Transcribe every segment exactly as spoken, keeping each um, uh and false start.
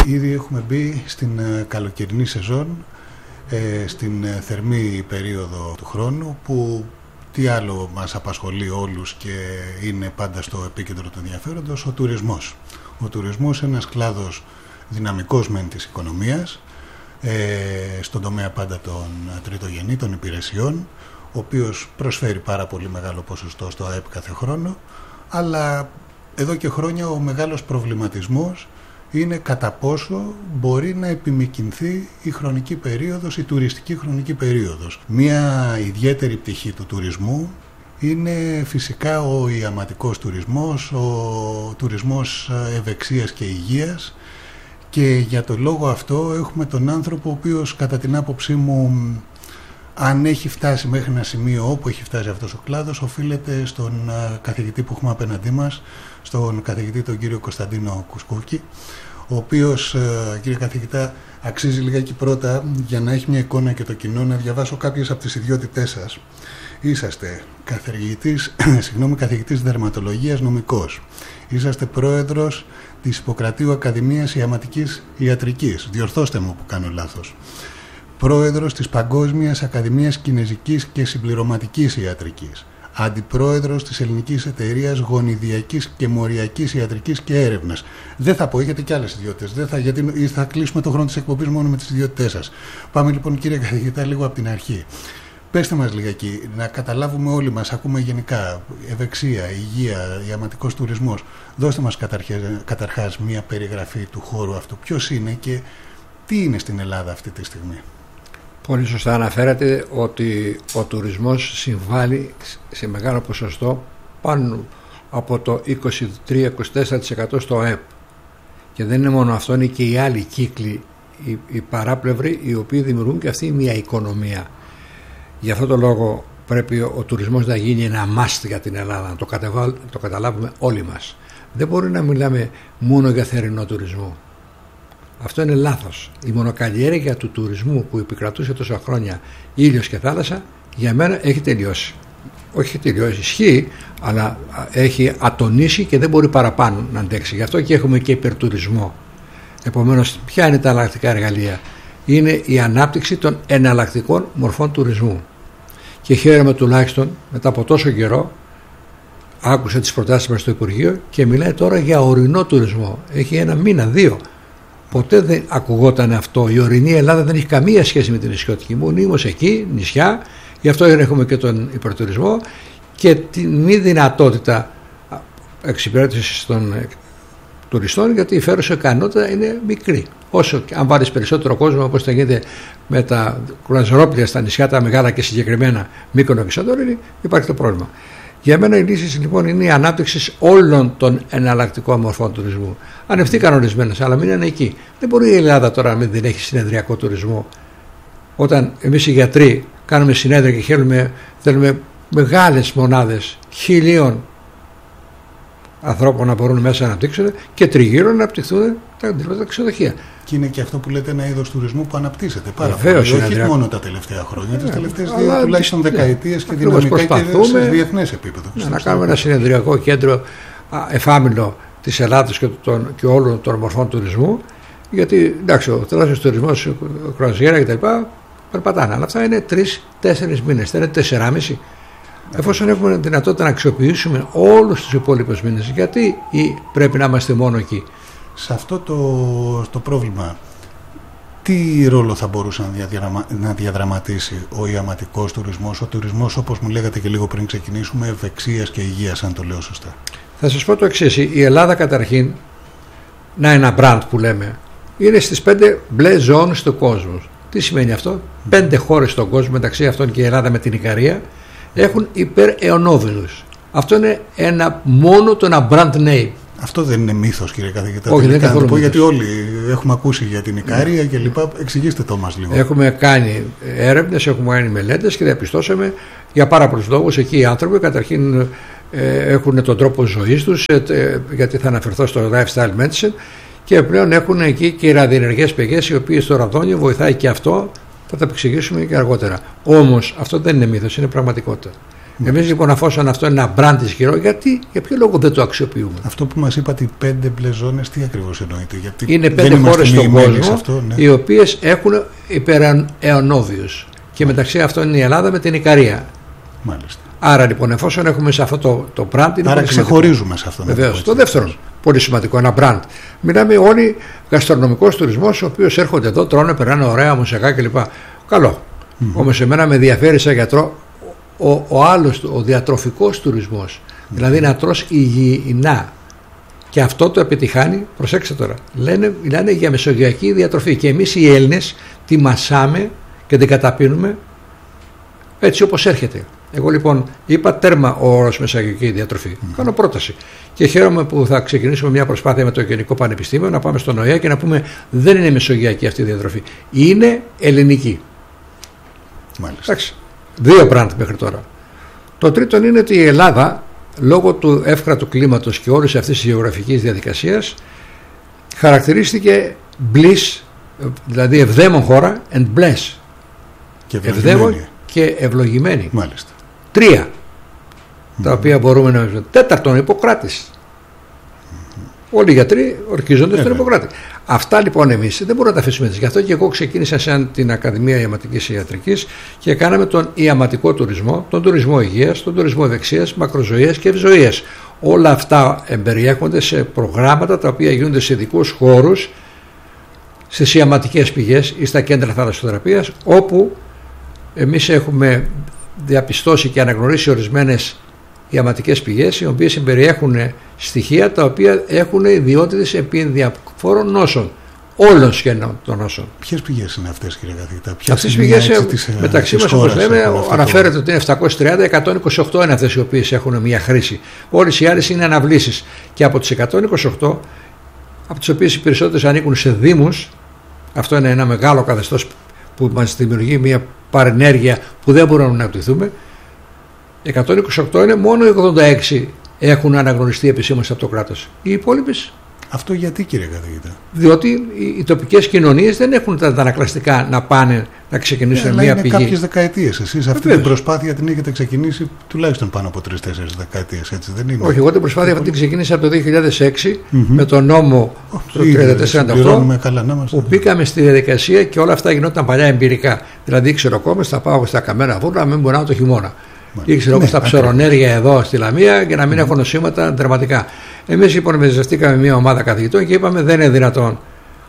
Ήδη έχουμε μπει στην καλοκαιρινή σεζόν, ε, στην θερμή περίοδο του χρόνου, που τι άλλο μας απασχολεί όλους και είναι πάντα στο επίκεντρο του ενδιαφέροντος, ο τουρισμός. Ο τουρισμός είναι ένας κλάδος δυναμικός μεν της οικονομίας, ε, στον τομέα πάντα των τριτογενή, των υπηρεσιών, ο οποίος προσφέρει πάρα πολύ μεγάλο ποσοστό στο ΑΕΠ κάθε χρόνο, αλλά εδώ και χρόνια ο μεγάλος προβληματισμός είναι κατά πόσο μπορεί να επιμικινθεί η χρονική περίοδος, η τουριστική χρονική περίοδος. Μία ιδιαίτερη πτυχή του τουρισμού είναι φυσικά ο ιαματικός τουρισμός, ο τουρισμός ευεξίας και υγείας, και για το λόγο αυτό έχουμε τον άνθρωπο ο οποίος κατά την άποψή μου, αν έχει φτάσει μέχρι ένα σημείο όπου έχει φτάσει αυτός ο κλάδος, οφείλεται στον καθηγητή που έχουμε απέναντί μας, στον καθηγητή τον κύριο Κωνσταντίνο Κουσκούκη, ο οποίος, κύριε καθηγητά, αξίζει λιγάκι πρώτα, για να έχει μια εικόνα και το κοινό, να διαβάσω κάποιες από τις ιδιότητές σας. Είσαστε καθηγητής, συγγνώμη, καθηγητής δερματολογίας νομικός. Είσαστε πρόεδρος της Ιπποκρατίου Ακαδημίας Ιαματικής Ιατρικής. Διορθώστε μου που κάνω λάθος. Πρόεδρος της Παγκόσμιας Ακαδημίας Κινεζικής και Συμπληρωματικής Ιατρικής. Αντιπρόεδρος της Ελληνικής Εταιρείας Γονιδιακής και Μοριακής Ιατρικής και Έρευνας. Δεν θα πω, γιατί και άλλες ιδιότητες. Δεν θα, γιατί θα κλείσουμε το χρόνο της εκπομπής μόνο με τις ιδιότητές σας. Πάμε λοιπόν, κύριε καθηγητά, λίγο από την αρχή. Πέστε μας λιγάκι, να καταλάβουμε όλοι μας, ακούμε γενικά ευεξία, υγεία, ιαματικός τουρισμός. Δώστε μας καταρχάς μία περιγραφή του χώρου αυτού. Ποιος είναι και τι είναι στην Ελλάδα αυτή τη στιγμή? Πολύ σωστά αναφέρατε ότι ο τουρισμός συμβάλλει σε μεγάλο ποσοστό, πάνω από το είκοσι τρία με είκοσι τέσσερα τοις εκατό στο ΑΕΠ. Και δεν είναι μόνο αυτό, είναι και οι άλλοι κύκλοι, οι, οι παράπλευροι, οι οποίοι δημιουργούν και αυτή μια οικονομία. Γι' αυτό το λόγο πρέπει ο τουρισμός να γίνει ένα must για την Ελλάδα, να το, κατεβα... το καταλάβουμε όλοι μας. Δεν μπορεί να μιλάμε μόνο για θερινό τουρισμό. Αυτό είναι λάθος. Η μονοκαλλιέργεια του τουρισμού που επικρατούσε τόσα χρόνια, ήλιος και θάλασσα, για μένα έχει τελειώσει. Όχι έχει τελειώσει, ισχύει, αλλά έχει ατονίσει και δεν μπορεί παραπάνω να αντέξει. Γι' αυτό και έχουμε και υπερτουρισμό. Επομένως, ποια είναι τα εναλλακτικά εργαλεία? Είναι η ανάπτυξη των εναλλακτικών μορφών τουρισμού. Και χαίρομαι τουλάχιστον μετά από τόσο καιρό, άκουσα τις προτάσεις μας στο Υπουργείο και μιλάει τώρα για ορεινό τουρισμό. Έχει ένα μήνα, δύο. Ποτέ δεν ακουγόταν αυτό. Η ορεινή Ελλάδα δεν έχει καμία σχέση με την νησιώτικη. Μονίμως εκεί, νησιά, γι' αυτό έχουμε και τον υπερτουρισμό και τη μη δυνατότητα εξυπηρέτησης των τουριστών, γιατί η φέρουσα ικανότητα είναι μικρή. Όσο αν βάλεις περισσότερο κόσμο, όπως θα γίνεται με τα κρουαζιερόπλια στα νησιά τα μεγάλα και συγκεκριμένα Μύκονο και Σαντορίνη, υπάρχει το πρόβλημα. Για μένα η λύση λοιπόν είναι η ανάπτυξη όλων των εναλλακτικών μορφών τουρισμού. Ανευθύκαν ορισμένες, αλλά μην είναι εκεί. Δεν μπορεί η Ελλάδα τώρα να μην έχει συνεδριακό τουρισμό. Όταν εμείς οι γιατροί κάνουμε συνέδρια και θέλουμε, θέλουμε μεγάλες μονάδες χιλίων ανθρώπων να μπορούν μέσα να αναπτύξουν και τριγύρω να αναπτυχθούν τα, τα ξενοδοχεία. Και είναι και αυτό που λέτε ένα είδος τουρισμού που αναπτύσσεται πάρα πολύ. Όχι αδριά... μόνο τα τελευταία χρόνια, τις τελευταίες δύο αλλά... τουλάχιστον δεκαετίες και δυναμικά και σε διεθνές επίπεδο. Να, να κάνουμε ένα συνεδριακό κέντρο εφάμιλο της Ελλάδας και, των, και όλων των μορφών τουρισμού, γιατί εντάξει, ο τεράστιος τουρισμός, ο κρουαζιέρα κτλ. Περπατάνε, αλλά αυτά είναι τρεις-τέσσερις μήνες, θα είναι τεσσεράμισι. Εφόσον έχουμε δυνατότητα να αξιοποιήσουμε όλους τους υπόλοιπους μήνες, γιατί πρέπει να είμαστε μόνο εκεί? Σε αυτό το, το πρόβλημα, τι ρόλο θα μπορούσε να, διαδραμα, να διαδραματίσει ο ιαματικός τουρισμός, ο τουρισμός όπως μου λέγατε και λίγο πριν ξεκινήσουμε, ευεξίας και υγείας, αν το λέω σωστά? Θα σας πω το εξής. Η Ελλάδα καταρχήν, να ένα brand που λέμε, είναι στις πέντε μπλε ζώνες του κόσμου. Τι σημαίνει αυτό? Mm. Πέντε χώρες στον κόσμο, μεταξύ αυτών και η Ελλάδα με την Ικαρία, έχουν υπεραιωνόβινους. Αυτό είναι ένα μόνο το ένα brand name. Αυτό δεν είναι μύθος, κύριε καθηγητά? Όχι, δεν είναι καθόλου μύθος. Γιατί όλοι έχουμε ακούσει για την Ικαρία και λοιπά. Εξηγήστε το μας λίγο. Έχουμε κάνει έρευνες, έχουμε κάνει μελέτες και διαπιστώσαμε για πάρα πολλούς λόγους. Εκεί οι άνθρωποι καταρχήν ε, έχουν τον τρόπο ζωής τους, ε, γιατί θα αναφερθώ στο lifestyle medicine, και πλέον έχουν εκεί και οι ραδιενεργές πηγές, οι οποίες στο ραδόνιο βοηθάει και αυτό. Θα τα εξηγήσουμε και αργότερα. Όμως αυτό δεν είναι μύθος, είναι πραγματικότητα. Εμείς λοιπόν, αφόσον αυτό είναι ένα brand ισχυρό, γιατί, για ποιο λόγο δεν το αξιοποιούμε? Αυτό που μας είπατε, οι πέντε μπλε ζώνες, τι ακριβώς εννοείται? Γιατί είναι πέντε χώρες στον κόσμο, αυτό, ναι. οι οποίες έχουν υπεραιωνόβιους. Και μεταξύ αυτών είναι η Ελλάδα με την Ικαρία. Μάλιστα. Άρα λοιπόν, εφόσον έχουμε σε αυτό το, το brand, είναι άρα ξεχωρίζουμε σε αυτό. Βεβαίως. Το δεύτερο, πολύ σημαντικό, ένα brand. Μιλάμε όλοι γαστρονομικός τουρισμός, ο οποίος έρχονται εδώ, τρώνε, περνάνε ωραία μουσικά κλπ. Καλό. Mm-hmm. Όμως εμένα με ενδιαφέρει σαν γιατρό ο, ο άλλος, ο διατροφικός τουρισμός. Mm-hmm. Δηλαδή να τρως υγιεινά. Και αυτό το επιτυχάνει, προσέξτε τώρα, λένε, μιλάνε για μεσογειακή διατροφή. Και εμείς οι Έλληνες τη μασάμε και την καταπίνουμε έτσι όπως έρχεται. Εγώ λοιπόν είπα τέρμα ο όρος μεσογειακή διατροφή. Mm. Κάνω πρόταση. Και χαίρομαι που θα ξεκινήσουμε μια προσπάθεια με το Γενικό Πανεπιστήμιο να πάμε στον ΟΗΕ και να πούμε δεν είναι μεσογειακή αυτή η διατροφή. Είναι ελληνική. Μάλιστα. Εντάξει. Δύο brand μέχρι τώρα. Το τρίτο είναι ότι η Ελλάδα, λόγω του εύκρατου κλίματος και όλης αυτής της γεωγραφικής διαδικασίας, χαρακτηρίστηκε bliss, δηλαδή ευδαίμον χώρα and bless. Και ευδαίμον και ευλογημένη. Μάλιστα. Τρία. Mm-hmm. Τα οποία μπορούμε να... Τέταρτον, Ιπποκράτης. Mm-hmm. Όλοι οι γιατροί ορκίζονται στον Ιπποκράτη. Αυτά λοιπόν εμείς δεν μπορούμε να τα αφήσουμε έτσι. Γι' αυτό και εγώ ξεκίνησα σαν την Ακαδημία Ιαματικής Ιατρικής και κάναμε τον ιαματικό τουρισμό, τον τουρισμό υγείας, τον τουρισμό ευεξίας, μακροζωίας και ευζωίας. Όλα αυτά εμπεριέχονται σε προγράμματα τα οποία γίνονται σε ειδικούς χώρους, στις ιαματικές πηγές ή στα κέντρα θαλασσοθεραπείας, όπου εμείς έχουμε διαπιστώσει και αναγνωρίσει ορισμένες ιαματικές πηγές, οι οποίες περιέχουν στοιχεία τα οποία έχουν ιδιότητες επί διαφόρων νόσων, όλων σχεδόν των νόσων. Ποιες πηγές είναι αυτές, κύριε καθηγητά? Αυτές οι πηγές μεταξύ μας, όπως λέμε, αναφέρεται ότι είναι επτακόσιες τριάντα, εκατόν είκοσι οκτώ είναι αυτές οι οποίες έχουν μια χρήση. Όλες οι άλλες είναι αναβλήσεις. Και από τις εκατόν είκοσι οκτώ, από τις οποίες οι περισσότερες ανήκουν σε δήμους, αυτό είναι ένα μεγάλο καθεστώς που μας δημιουργεί μια παρενέργεια που δεν μπορούμε να αναπτυχθούμε. εκατόν είκοσι οκτώ είναι, μόνο οι ογδόντα έξι έχουν αναγνωριστεί επισήμως από το κράτος. Οι υπόλοιπες. Αυτό γιατί, κύριε καθηγητά? Διότι οι, οι τοπικές κοινωνίες δεν έχουν τα αντανακλαστικά να πάνε να ξεκινήσουν yeah, μια είναι πηγή. Κάποιες δεκαετίες. Εσείς αυτή την προσπάθεια την έχετε ξεκινήσει τουλάχιστον πάνω από τρεις-τέσσερις δεκαετίες, έτσι δεν είναι? Όχι, εγώ την προσπάθεια αυτή την ξεκίνησα από το δύο χιλιάδες έξι mm-hmm. με τον νόμο oh, του τριάντα τέσσερα σαράντα οκτώ που μπήκαμε στη διαδικασία και όλα αυτά γινόταν παλιά εμπειρικά. Δηλαδή ήξερα ακόμα θα πάω στα Καμένα Βούρνα να μην μπορώ το χειμώνα. Ήξερα όπως τα ψωρονέρια εδώ στη Λαμία και να μην έχω νοσήματα δραματικά. Εμείς λοιπόν μεζευτήκαμε μια ομάδα καθηγητών και είπαμε δεν είναι δυνατόν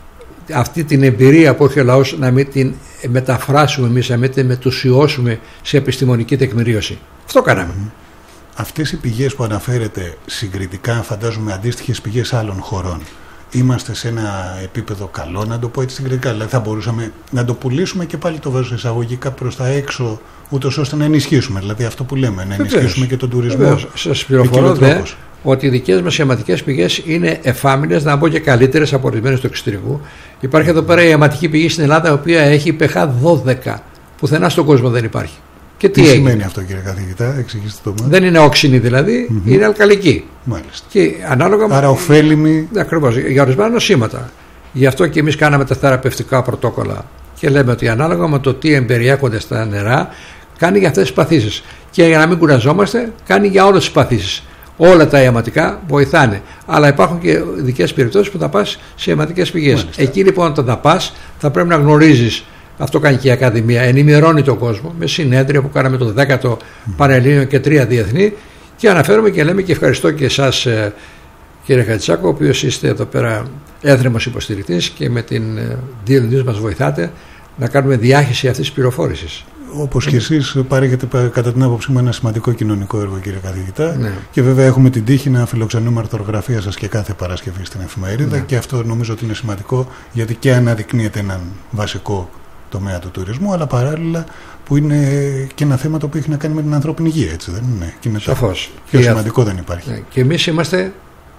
αυτή την εμπειρία που έχει ο λαός να μην την μεταφράσουμε εμείς, να μην την μετουσιώσουμε σε επιστημονική τεκμηρίωση. Αυτό κάναμε. Αυτές οι πηγές που αναφέρετε συγκριτικά, φαντάζομαι αντίστοιχες πηγές άλλων χωρών, είμαστε σε ένα επίπεδο καλό, να το πω έτσι συγκριτικά? Δηλαδή θα μπορούσαμε να το πουλήσουμε και πάλι το βάζω εισαγωγικά προς τα έξω, ούτως ώστε να ενισχύσουμε, δηλαδή αυτό που λέμε, να ενισχύσουμε και τον τουρισμό? Βεβαίως. Σας πληροφορώ δε ότι οι δικές μας ιαματικές πηγές είναι εφάμιλες, να πω και καλύτερες από ορισμένες του εξωτερικού. Υπάρχει εδώ πέρα η ιαματική πηγή στην Ελλάδα, η οποία έχει πH δώδεκα. Πουθενά στον κόσμο δεν υπάρχει. Και τι, τι σημαίνει έγινε αυτό, κύριε καθηγητά, εξηγήστε το μας. Δεν είναι όξινη δηλαδή, mm-hmm. είναι αλκαλική. Μάλιστα. Και ανάλογα άρα ωφέλιμη. Ακριβώς, για ορισμένα νοσήματα. Γι' αυτό και εμείς κάναμε τα θεραπευτικά πρωτόκολλα και λέμε ότι ανάλογα με το τι εμπεριέχονται στα νερά, κάνει για αυτές τις παθήσεις. Και για να μην κουραζόμαστε, κάνει για όλες τις παθήσεις. Όλα τα ιαματικά βοηθάνε. Αλλά υπάρχουν και ειδικές περιπτώσεις που θα πας σε ιαματικές πηγές. Μάλιστα. Εκεί λοιπόν όταν θα πας, θα πρέπει να γνωρίζεις. Αυτό κάνει και η Ακαδημία. Ενημερώνει τον κόσμο με συνέδρια που κάναμε το δέκατο mm. Πανελλήνιο και τρία διεθνή. Και αναφέρομαι και λέμε και ευχαριστώ και εσάς, κύριε Χατζησάκο, ο οποίος είστε εδώ πέρα έθρεμος υποστηρικτής και με την ντι ελ News μας βοηθάτε να κάνουμε διάχυση αυτής της πληροφόρησης. Όπως και εσείς παρέχετε κατά την άποψή μου ένα σημαντικό κοινωνικό έργο, κύριε καθηγητά. Ναι. Και βέβαια έχουμε την τύχη να φιλοξενούμε αρθρογραφία σας και κάθε Παρασκευή στην εφημερίδα. Ναι. Και αυτό νομίζω ότι είναι σημαντικό, γιατί και αναδεικνύεται έναν βασικό τομέα του τουρισμού, αλλά παράλληλα που είναι και ένα θέμα το οποίο έχει να κάνει με την ανθρώπινη υγεία, έτσι δεν είναι? Και είναι σαφώς. Πιο σημαντικό δεν υπάρχει. Ναι. Και εμείς είμαστε,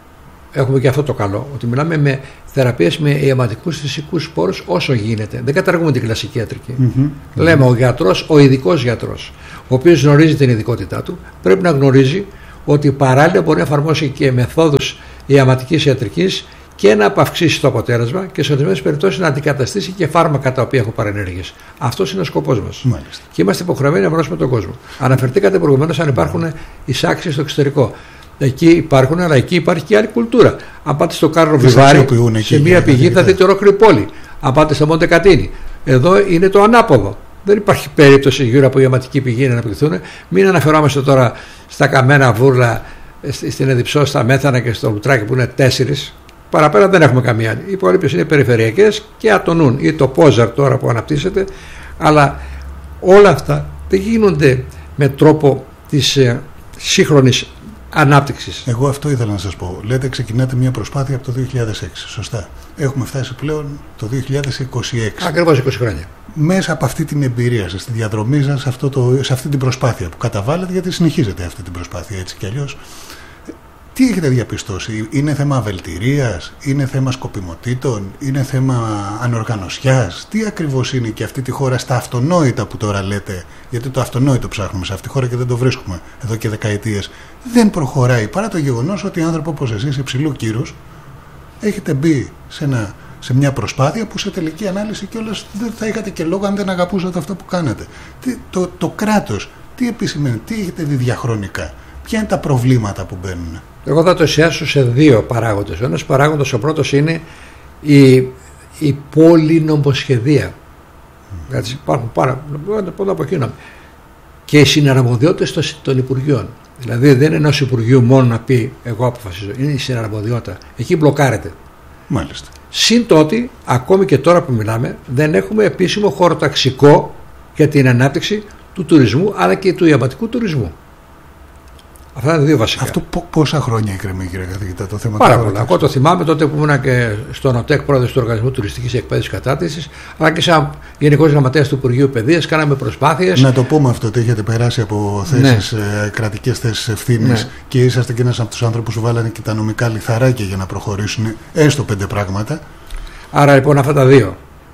έχουμε και αυτό το καλό, ότι μιλάμε με θεραπείες με ιαματικούς φυσικούς σπόρους όσο γίνεται. Δεν καταργούμε την κλασική ιατρική. Mm-hmm. Λέμε ο γιατρός, ο ειδικός γιατρός, ο οποίος γνωρίζει την ειδικότητά του, πρέπει να γνωρίζει ότι παράλληλα μπορεί να εφαρμόσει και μεθόδους ιαματικής ιατρικής και να αυξήσει το αποτέλεσμα και σε ορισμένες περιπτώσεις να αντικαταστήσει και φάρμακα τα οποία έχουν παρενέργειες. Αυτός είναι ο σκοπός μας. Μάλιστα. Και είμαστε υποχρεωμένοι να βρώσουμε τον κόσμο. Αναφερθήκατε προηγουμένως αν υπάρχουν εισάξεις στο εξωτερικό. Εκεί υπάρχουν, αλλά εκεί υπάρχει και άλλη κουλτούρα. Αν πάτε στο Κάρλο Βιβάρι, σε μία πηγή θα δείτε ολόκληρη πόλη. Αν πάτε στο Μοντε Κατίνι, εδώ είναι το ανάποδο. Δεν υπάρχει περίπτωση γύρω από ιαματική πηγή να αναπτυχθούν. Μην αναφερόμαστε τώρα στα καμένα βούρλα, στην Εδιψό, στα Μέθανα και στο Λουτράκι που είναι τέσσερις. Παραπέρα δεν έχουμε καμία άλλη. Οι υπόλοιπες είναι περιφερειακές και ατονούν, ή το Πόζαρ τώρα που αναπτύσσεται. Αλλά όλα αυτά δεν γίνονται με τρόπο της ε, σύγχρονης ανάπτυξης. Εγώ αυτό ήθελα να σας πω. Λέτε ξεκινάτε μια προσπάθεια από το δύο χιλιάδες έξι. Σωστά. Έχουμε φτάσει πλέον το δύο χιλιάδες είκοσι έξι. Ακριβώς είκοσι χρόνια. Μέσα από αυτή την εμπειρία σας, στη διαδρομή σας, σε, αυτό το, σε αυτή την προσπάθεια που καταβάλλετε, γιατί συνεχίζετε αυτή την προσπάθεια έτσι κι αλλιώς, τι έχετε διαπιστώσει? Είναι θέμα βελτηρίας, είναι θέμα σκοπιμοτήτων, είναι θέμα ανοργανωσιάς? Τι ακριβώς είναι και αυτή τη χώρα στα αυτονόητα που τώρα λέτε? Γιατί το αυτονόητο ψάχνουμε σε αυτή τη χώρα και δεν το βρίσκουμε εδώ και δεκαετίες. Δεν προχωράει, παρά το γεγονός ότι άνθρωποι όπως εσείς υψηλού κύρους έχετε μπει σε, ένα, σε μια προσπάθεια που σε τελική ανάλυση κιόλας δεν θα είχατε και λόγο αν δεν αγαπούσατε αυτό που κάνετε. Τι, το, το κράτος, τι επισημαίνει, τι έχετε δει διαχρονικά? Ποια είναι τα προβλήματα που μπαίνουν? Εγώ θα το εστιάσω σε δύο παράγοντες. Ο ένας παράγοντας, ο πρώτος, είναι η, η πολυνομοσχεδία. Mm. Έτσι, υπάρχουν πάρα πολλά από εκείνα. Και οι συναρμοδιότητες των Υπουργείων. Δηλαδή δεν είναι ενός Υπουργείου μόνο να πει εγώ αποφασίζω. Είναι η συναρμοδιότητα. Εκεί μπλοκάρεται. Μάλιστα. Συν τότε, ακόμη και τώρα που μιλάμε, δεν έχουμε επίσημο χωροταξικό για την ανάπτυξη του τουρισμού αλλά και του ιαματικού τουρισμού. Αυτά είναι δύο βασικά. Αυτό πόσα χρόνια εκκρεμεί, κύριε καθηγητά, το θέμα? Πάρα πολλά. Εγώ το θυμάμαι τότε που ήμουν και στον ΟΤΕΚ, πρόεδρος του Οργανισμού Τουριστικής Εκπαίδευσης και Κατάρτισης, αλλά και σαν Γενικός Γραμματέας του Υπουργείου Παιδείας, κάναμε προσπάθειες. Να το πούμε αυτό, ότι έχετε περάσει από θέσεις, ναι. κρατικές θέσεις ευθύνης, ναι. και είσαστε και ένας από τους άνθρωπους που βάλανε και τα νομικά λιθαράκια για να προχωρήσουν έστω πέντε πράγματα. Άρα λοιπόν αυτά τα δύο.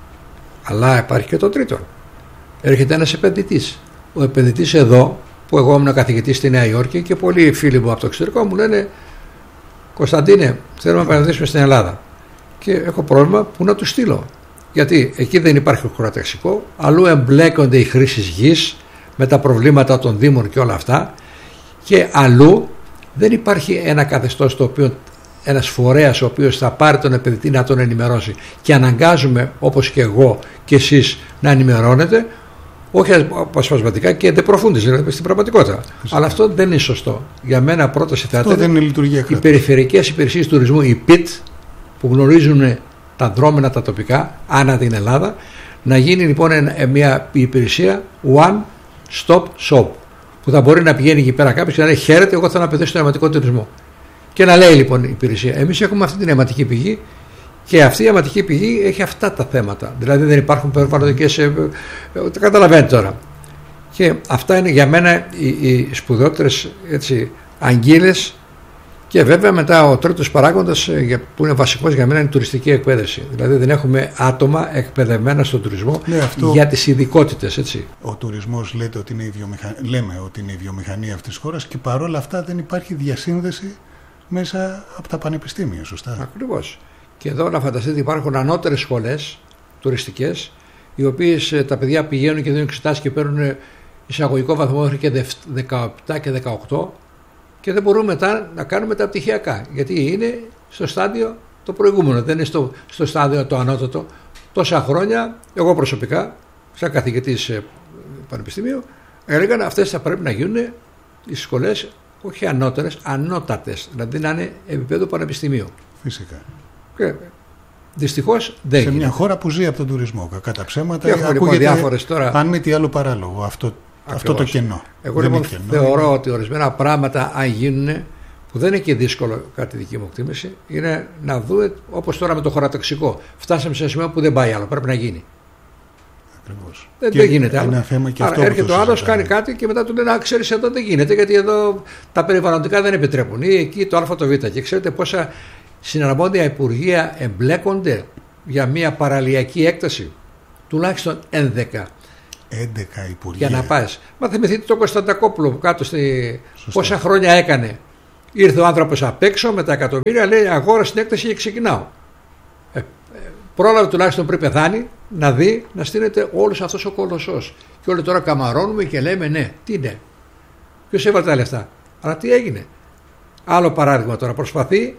Αλλά υπάρχει και το τρίτο. Έρχεται ένας επενδυτής. Ο επενδυτής εδώ, που εγώ ήμουν καθηγητής στη Νέα Υόρκη και πολλοί φίλοι μου από το εξωτερικό μου λένε Κωνσταντίνε, θέλουμε να επενδύσουμε στην Ελλάδα και έχω πρόβλημα που να του στείλω, γιατί εκεί δεν υπάρχει χωροταξικό, αλλού εμπλέκονται οι χρήσεις γης με τα προβλήματα των δήμων και όλα αυτά, και αλλού δεν υπάρχει ένα καθεστώς, το οποίο, ένας φορέας ο οποίος θα πάρει τον επενδυτή να τον ενημερώσει, και αναγκάζουμε όπως και εγώ και εσείς να ενημερώνετε, όχι αποσπασματικά και δεν προφούνται δηλαδή στην πραγματικότητα. Φυσικά. Αλλά αυτό δεν είναι σωστό. Για μένα πρόταση θα ήταν οι περιφερειακές υπηρεσίες τουρισμού, οι πιτ, που γνωρίζουν τα δρόμενα τα τοπικά ανά την Ελλάδα, να γίνει λοιπόν μια υπηρεσία one stop shop, που θα μπορεί να πηγαίνει εκεί πέρα κάποιος και να λέει χαίρετε, εγώ θέλω να επενδύσω στον αιματικό τουρισμό. Και να λέει λοιπόν η υπηρεσία, εμείς έχουμε αυτή την αιματική πηγή. Και αυτή η αιματική πηγή έχει αυτά τα θέματα. Δηλαδή δεν υπάρχουν περιβαλλοντικές. Ε, ε, το καταλαβαίνετε τώρα. Και αυτά είναι για μένα οι, οι σπουδαιότερες αγγείλες. Και βέβαια μετά ο τρίτος παράγοντας, ε, που είναι βασικός για μένα, είναι η τουριστική εκπαίδευση. Δηλαδή δεν έχουμε άτομα εκπαιδευμένα στον τουρισμό, ναι, αυτό... για τις ειδικότητες. Έτσι. Ο τουρισμός λέτε ότι είναι η βιομηχανία, λέμε ότι είναι η βιομηχανία αυτής της χώρας, και παρόλα αυτά δεν υπάρχει διασύνδεση μέσα από τα πανεπιστήμια. Σωστά. Ακριβώς. Και εδώ να φανταστείτε υπάρχουν ανώτερες σχολές τουριστικές, οι οποίες τα παιδιά πηγαίνουν και δίνουν εξετάσεις και παίρνουν εισαγωγικό βαθμό μέχρι και δεκαεπτά και δεκαοκτώ, και δεν μπορούν μετά να κάνουμε τα πτυχιακά, γιατί είναι στο στάδιο το προηγούμενο, δεν είναι στο, στο στάδιο το ανώτατο. Τόσα χρόνια εγώ προσωπικά, σαν καθηγητής πανεπιστημίου, έλεγαν αυτές θα πρέπει να γίνουν οι σχολές όχι ανώτερες, ανώτατες, δηλαδή να είναι επίπεδο πανεπιστημίου. Φυσικά. Και δυστυχώς δεν σε είναι. μια χώρα που ζει από τον τουρισμό, κατά ψέματα, ακούγεται λοιπόν διάφορες τώρα. Αν μη τι άλλο παράλογο, αυτό, αυτό το κενό. Εγώ λοιπόν κενό, θεωρώ είναι... ότι ορισμένα πράγματα, αν γίνουν, που δεν είναι και δύσκολο, κάτι δική μου εκτίμηση, είναι να δούμε, όπως τώρα με το χωροταξικό. Φτάσαμε σε ένα σημείο που δεν πάει άλλο, πρέπει να γίνει. Ακριβώς. Δεν, δεν γίνεται άλλο. Θέμα και Άρα αυτό έρχεται ο άλλος, κάνει κάτι και μετά του λένε: Α, ξέρεις, εδώ δεν γίνεται, γιατί εδώ τα περιβαλλοντικά δεν επιτρέπουν. Ή εκεί το Α το Β. Και ξέρετε πόσα συναρμόδια υπουργεία εμπλέκονται για μια παραλιακή έκταση? Τουλάχιστον έντεκα. έντεκα υπουργεία. Για να πας. Μα θυμηθείτε το Κωνσταντακόπουλο που κάτω στη. Σωστά. Πόσα χρόνια έκανε Ήρθε ο άνθρωπος απ' έξω με τα εκατομμύρια, λέει αγόρασε την έκταση και ξεκινάω. Ε, ε, πρόλαβε τουλάχιστον πριν πεθάνει να δει να στείνεται όλος αυτός ο κολοσσός. Και όλοι τώρα καμαρώνουμε και λέμε ναι, τι ναι. Ποιος έβαλε τα λεφτά. Αλλά τι έγινε. Άλλο παράδειγμα τώρα. Προσπαθεί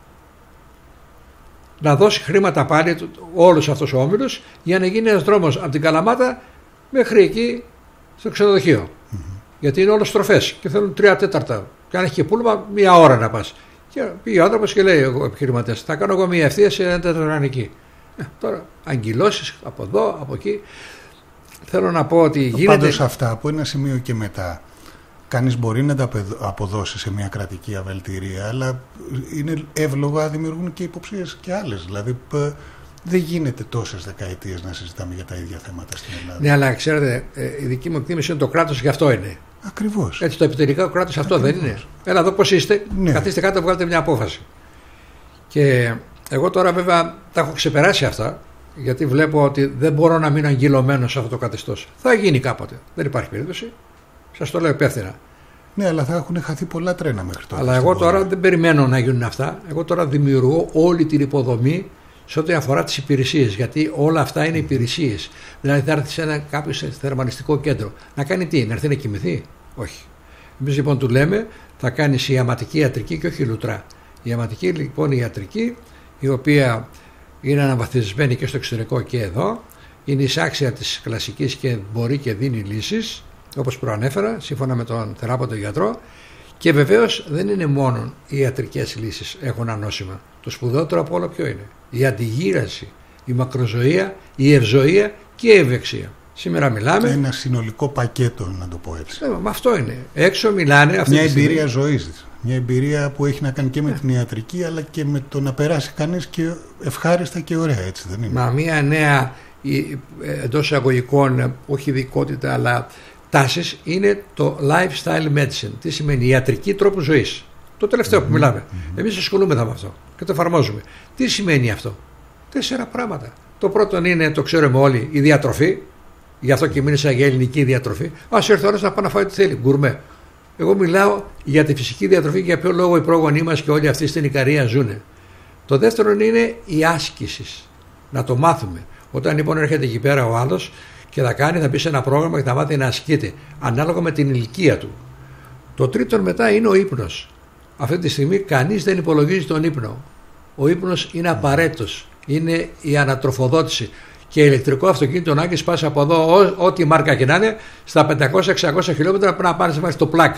να δώσει χρήματα πάλι όλος αυτός ο όμιλος για να γίνει ένας δρόμος από την Καλαμάτα μέχρι εκεί στο ξενοδοχείο. Mm-hmm. Γιατί είναι όλες στροφές και θέλουν τρία τέταρτα. Και αν έχει και πούλμα, μία ώρα να πας. Και πήγε ο άνθρωπος και λέει: εγώ επιχειρηματές, θα κάνω εγώ μία ευθεία σε ένα τέταρτο εκεί. Ε, τώρα, αγκυλώσεις από εδώ, από εκεί. Θέλω να πω ότι γίνεται. Πάντως αυτά από ένα σημείο και μετά. Κανείς μπορεί να τα αποδώσει σε μια κρατική αβελτηρία, αλλά είναι εύλογα, δημιουργούν και υποψίες και άλλες. Δηλαδή, δεν γίνεται τόσες δεκαετίες να συζητάμε για τα ίδια θέματα στην Ελλάδα. Ναι, αλλά ξέρετε, η δική μου εκτίμηση είναι το κράτος γι' αυτό είναι. Ακριβώς. Έτσι, το επιτελικό κράτος αυτό Ακριβώς. δεν είναι. Έλα εδώ πώς είστε, ναι. Καθίστε κάτω, βγάλετε μια απόφαση. Και εγώ τώρα βέβαια τα έχω ξεπεράσει αυτά, γιατί βλέπω ότι δεν μπορώ να μείνω αγγυλωμένος σε αυτό το καθεστώς. Θα γίνει κάποτε. Δεν υπάρχει περίπτωση. Σας το λέω υπεύθυνα. Ναι, αλλά θα έχουν χαθεί πολλά τρένα μέχρι τώρα. Αλλά εγώ τώρα δεν περιμένω να γίνουν αυτά. Εγώ τώρα δημιουργώ όλη την υποδομή σε ό,τι αφορά τις υπηρεσίες. Γιατί όλα αυτά είναι υπηρεσίες. Δηλαδή θα έρθει σε ένα κάποιο θερμανιστικό κέντρο. Να κάνει τι, να έρθει να κοιμηθεί. Όχι. Εμείς λοιπόν του λέμε θα κάνεις ιαματική ιατρική και όχι λουτρά. Η ιαματική λοιπόν η ιατρική, η οποία είναι αναβαθμισμένη και στο εξωτερικό και εδώ, είναι εισάξια της κλασικής και μπορεί και δίνει λύσεις. Όπως προανέφερα, σύμφωνα με τον θεράποντα γιατρό, και βεβαίως δεν είναι μόνο οι ιατρικές λύσεις έχουν ανώσιμα. Το σπουδαιότερο από όλα ποιο είναι? Η αντιγύραση, η μακροζωία, η ευζωία και η ευεξία. Σήμερα μιλάμε. Ένα συνολικό πακέτο, να το πω έτσι. Ε, με αυτό είναι. Έξω μιλάνε. Αυτή μια εμπειρία ζωής. Μια εμπειρία που έχει να κάνει και με την ιατρική, αλλά και με το να περάσει κανείς και ευχάριστα και ωραία, έτσι δεν είναι? Μα μια νέα εντός εισαγωγικών, όχι ειδικότητα, αλλά τάσεις είναι το lifestyle medicine. Τι σημαίνει? Ιατρική τρόπου ζωής. Το τελευταίο mm-hmm. που μιλάμε. Mm-hmm. Εμείς ασχολούμεθα με αυτό και το εφαρμόζουμε. Τι σημαίνει αυτό? Τέσσερα πράγματα. Το πρώτο είναι, το ξέρουμε όλοι, η διατροφή. Γι' αυτό και μίλησα για ελληνική διατροφή. Ας έρθει ο άλλος να πάει να φάει ό,τι θέλει. Γκουρμέ. Εγώ μιλάω για τη φυσική διατροφή, για ποιο λόγο οι πρόγονοί μας και όλοι αυτοί στην Ικαρία ζουν. Το δεύτερο είναι η άσκηση. Να το μάθουμε. Όταν λοιπόν έρχεται εκεί πέρα ο άλλος και θα κάνει, θα μπει σε ένα πρόγραμμα και θα μάθει να ασκείται ανάλογα με την ηλικία του. Το τρίτο μετά είναι ο ύπνος. Αυτή τη στιγμή κανείς δεν υπολογίζει τον ύπνο. Ο ύπνος είναι απαραίτητος. Είναι η ανατροφοδότηση. Και ηλεκτρικό αυτοκίνητο να έχεις πάσει από εδώ, ό,τι μάρκα και να είναι, στα πεντακόσια εξακόσια χιλιόμετρα πρέπει να πάρεις μέχρι το πλάκ.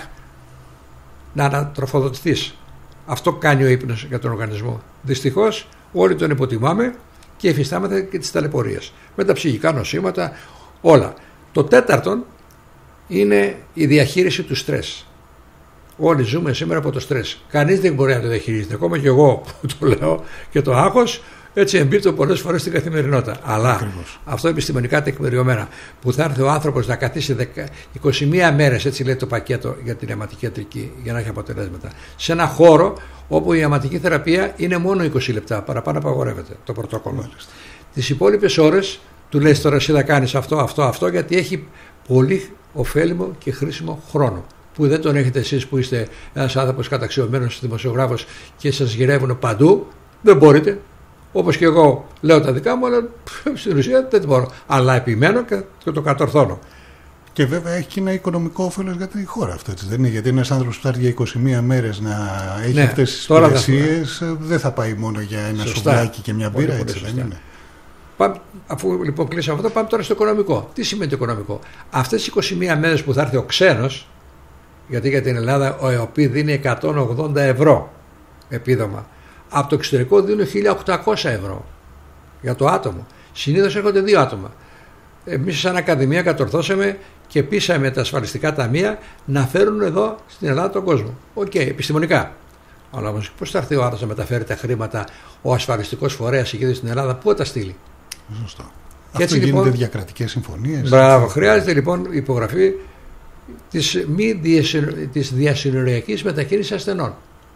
Να ανατροφοδοτηθείς. Αυτό κάνει ο ύπνος για τον οργανισμό. Δυστυχώς όλοι τον υποτιμάμε και υφιστάμεθα και τις ταλαιπωρίες. Με τα ψυχικά νοσήματα, όλα. Το τέταρτον είναι η διαχείριση του στρες. Όλοι ζούμε σήμερα από το στρες. Κανείς δεν μπορεί να το διαχειρίζεται. Ακόμα και εγώ που το λέω και το άγχος, έτσι εμπίπτω πολλές φορές στην καθημερινότητα. Αλλά Ακριβώς. αυτό επιστημονικά τεκμηριωμένα, που θα έρθει ο άνθρωπος να καθίσει είκοσι μία μέρες, έτσι λέει το πακέτο για την αιματική ιατρική, για να έχει αποτελέσματα, σε ένα χώρο όπου η αιματική θεραπεία είναι μόνο είκοσι λεπτά, παραπάνω απαγορεύεται το πρωτόκολλο. Τις υπόλοιπες ώρες του λέει τώρα εσύ θα κάνεις αυτό, αυτό, αυτό, γιατί έχει πολύ ωφέλιμο και χρήσιμο χρόνο. Που δεν τον έχετε εσείς που είστε ένας άνθρωπος καταξιωμένος δημοσιογράφος και σας γυρεύουν παντού, δεν μπορείτε. Όπως και εγώ λέω τα δικά μου, αλλά στην ουσία δεν μπορώ. Αλλά επιμένω και το κατορθώνω. Και βέβαια έχει και ένα οικονομικό όφελος για τη χώρα αυτό, έτσι δεν είναι? Γιατί ένας άνθρωπος που θα έρθει για είκοσι μία μέρες να έχει ναι, αυτές τις υπηρεσίες θα... δεν θα πάει μόνο για ένα σουβλάκι και μια μπύρα, έτσι δεν είναι? Πάμε, αφού λοιπόν κλείσαμε αυτό, πάμε τώρα στο οικονομικό. Τι σημαίνει το οικονομικό? Αυτές τις είκοσι μία μέρες που θα έρθει ο ξένος, γιατί για την Ελλάδα ο ΕΟΠΗ δίνει εκατόν ογδόντα ευρώ επίδομα. Από το εξωτερικό δίνουν χίλια οκτακόσια ευρώ για το άτομο. Συνήθως έρχονται δύο άτομα. Εμείς σαν Ακαδημία κατορθώσαμε και πείσαμε τα ασφαλιστικά ταμεία να φέρουν εδώ στην Ελλάδα τον κόσμο. Οκ, okay, επιστημονικά. Αλλά όμως πώς θα έρθει ο άλλος να μεταφέρει τα χρήματα, ο ασφαλιστικός φορέας εκεί στην Ελλάδα, πού θα τα στείλει? Σωστό. Και αυτό γίνεται λοιπόν, διακρατικές συμφωνίες. Μπράβο, χρειάζεται λοιπόν υπογραφή της, μη της διασυνοριακής μετακίνησης ασθενών.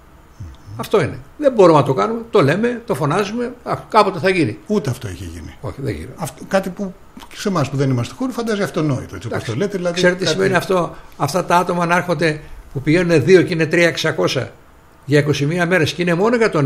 Αυτό είναι. Δεν μπορούμε να το κάνουμε, το λέμε, το φωνάζουμε, α, κάποτε θα γίνει. Ούτε αυτό έχει γίνει. Όχι, δεν γίνει. Αυτό, κάτι που σε εμάς που δεν είμαστε χώροι φαντάζει αυτονόητο. Έτσι, όπως το λέτε, δηλαδή, ξέρετε τι κάτι... σημαίνει αυτό? Αυτά τα άτομα να έρχονται που πηγαίνουν δύο και είναι τρία εξακόσια για είκοσι μία μέρες και είναι μόνο για τον